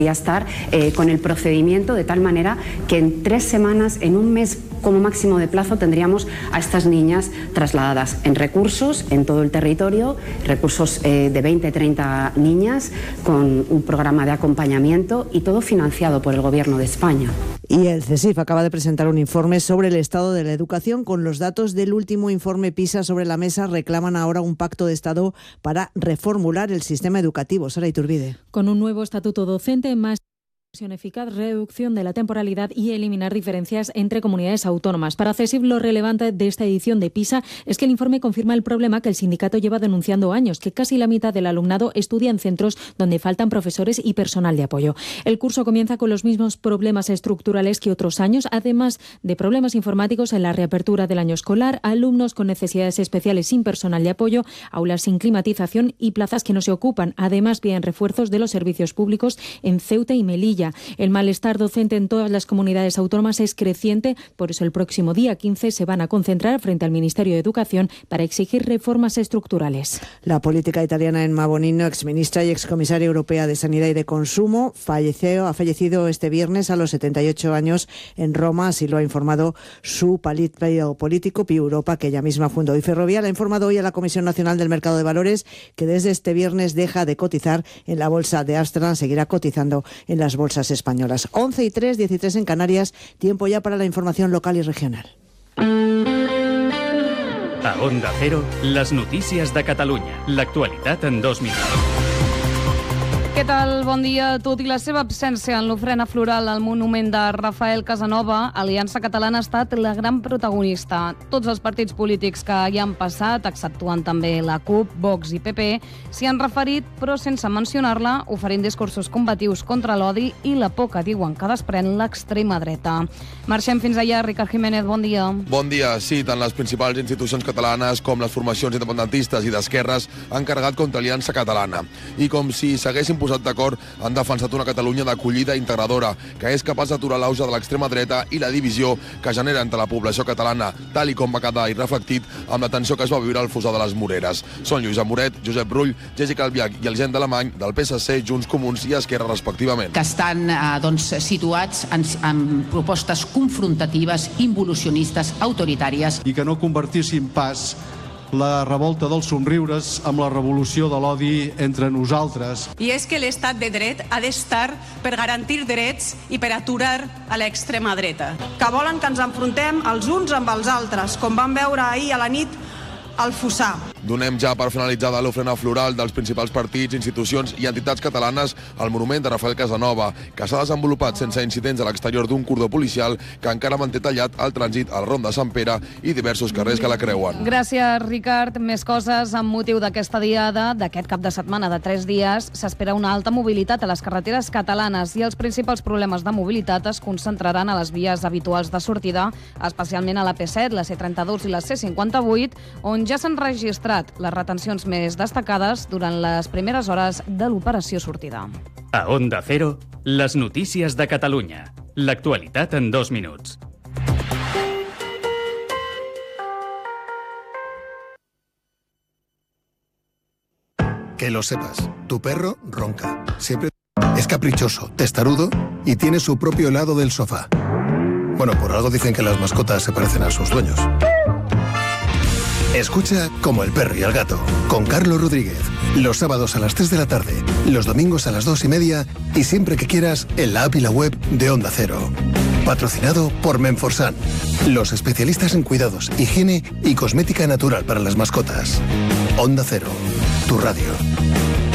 estar con el procedimiento de tal manera que en 3 semanas, en un mes como máximo de plazo, tendríamos a estas niñas trasladadas en recursos en todo el territorio, recursos de 20-30 niñas con un programa de acompañamiento y todo financiado por el Gobierno de España. Y el CSIF acaba de presentar un informe sobre el estado de la educación. Con los datos del último informe PISA sobre la mesa, reclaman ahora un pacto de Estado para reformular el sistema educativo. Sara Iturbide. Con un nuevo estatuto docente, más eficaz, reducción de la temporalidad y eliminar diferencias entre comunidades autónomas. Para CSIF, lo relevante de esta edición de PISA es que el informe confirma el problema que el sindicato lleva denunciando años, que casi la mitad del alumnado estudia en centros donde faltan profesores y personal de apoyo. El curso comienza con los mismos problemas estructurales que otros años, además de problemas informáticos en la reapertura del año escolar, alumnos con necesidades especiales sin personal de apoyo, aulas sin climatización y plazas que no se ocupan. Además, piden refuerzos de los servicios públicos en Ceuta y Melilla. El malestar docente en todas las comunidades autónomas es creciente, por eso el próximo día 15 se van a concentrar frente al Ministerio de Educación para exigir reformas estructurales. La política italiana Emma Bonino, exministra y excomisaria europea de Sanidad y de Consumo, ha fallecido este viernes a los 78 años en Roma, así lo ha informado su partido político Pi Europa, que ella misma fundó. Y Ferrovial ha informado hoy a la Comisión Nacional del Mercado de Valores que desde este viernes deja de cotizar en la bolsa de Ámsterdam, seguirá cotizando en las bolsas españolas. 11:03, 13 en Canarias, tiempo ya para la información local y regional. A Onda Cero, les notícies de Catalunya. L'actualitat en 2 minuts. Què tal? Bon dia. Tot i la seva absència en l'ofrena floral al monument de Rafael Casanova, Aliança Catalana ha estat la gran protagonista. Tots els partits polítics que hi han passat, exceptuant també la CUP, Vox i PP, s'hi han referit, però sense mencionar-la, oferint discursos combatius contra l'odi i la por que diuen que desprèn l'extrema dreta. Marxem fins allà. Ricard Jiménez, bon dia. Bon dia. Sí, tant les principals institucions catalanes com les formacions independentistes i d'esquerres han carregat contra Aliança Catalana. I com si s'haguessin posat d'acord, han defensat una Catalunya d'acollida integradora, que és capaç d'aturar l'auge de l'extrema dreta i la divisió que genera entre la població catalana, tal i com va quedar i reflectit amb la tensió que es va viure al Fossar de les Moreres. Són Lluís Amoret, Josep Rull, Jessica Albiach i el Gent d'Alemany del PSC, Junts Comuns i Esquerra, respectivament. Que estan situats en propostes confrontatives, involucionistes, autoritàries. I que no convertissin pas la revolta dels somriures amb la revolució de l'odi entre nosaltres. I és que l'estat de dret ha d'estar per garantir drets i per aturar a l'extrema dreta. Que volen que ens enfrontem els uns amb els altres, com vam veure ahir a la nit al Fossar. Donem ja per finalitzada l'ofrena floral dels principals partits, institucions i entitats catalanes al monument de Rafael Casanova, que s'ha desenvolupat sense incidents a l'exterior d'un cordó policial que encara manté tallat el trànsit al Rom de Sant Pere i diversos carrers que la creuen. Gràcies, Ricard. Més coses amb motiu d'aquesta diada, d'aquest cap de setmana de 3 dies. S'espera una alta mobilitat a les carreteres catalanes i els principals problemes de mobilitat es concentraran a les vies habituals de sortida, especialment a la P7, la C32 i la C58, on ja s'han registrat les retencions més destacades durant les primeres hores de l'operació sortida. A Onda Cero, les notícies de Catalunya. L'actualitat en 2 minuts. Que lo sepas, tu perro ronca. Siempre es caprichoso, testarudo y tiene su propio lado del sofá. Bueno, por algo dicen que las mascotas se parecen a sus dueños. Escucha Como el perro y el gato, con Carlos Rodríguez. Los sábados a las 3 de la tarde, los domingos a las 2:30 y siempre que quieras en la app y la web de Onda Cero. Patrocinado por Menforsan, los especialistas en cuidados, higiene y cosmética natural para las mascotas. Onda Cero, tu radio.